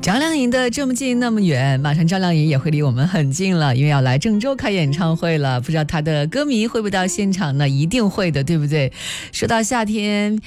张靓颖的这么近那么远，马上张靓颖也会离我们很近了，因为要来郑州开演唱会了。不知道她的歌迷会不会到现场呢？一定会的，对不对？说到夏天，